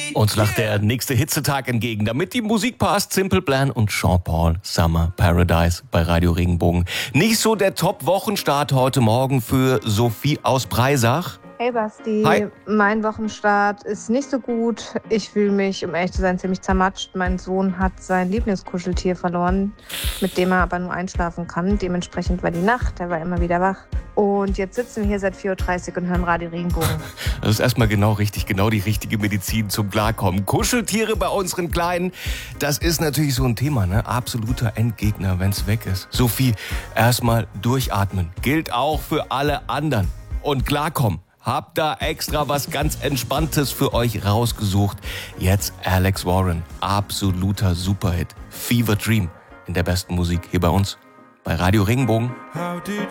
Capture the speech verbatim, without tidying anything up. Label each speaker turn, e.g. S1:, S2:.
S1: Uns lacht der nächste Hitzetag entgegen. Damit die Musik passt, Simple Plan und Sean Paul, Summer Paradise bei Radio Regenbogen. Nicht so der Top-Wochenstart heute Morgen für Sophie aus Breisach.
S2: Hey Basti,
S1: Hi.
S2: Mein Wochenstart ist nicht so gut. Ich fühle mich, um ehrlich zu sein, ziemlich zermatscht. Mein Sohn hat sein Lieblingskuscheltier verloren, mit dem er aber nur einschlafen kann. Dementsprechend war die Nacht, er war immer wieder wach. Und jetzt sitzen wir hier seit vier Uhr dreißig und hören Radio Regenbogen.
S1: Das ist erstmal genau richtig, genau die richtige Medizin zum Klarkommen. Kuscheltiere bei unseren Kleinen, das ist natürlich so ein Thema, ne? Absoluter Endgegner, wenn's weg ist. Sophie, erstmal durchatmen. Gilt auch für alle anderen. Und klarkommen. Hab da extra was ganz Entspanntes für euch rausgesucht. Jetzt Alex Warren, absoluter Superhit. Fever Dream in der besten Musik hier bei uns, bei Radio Regenbogen.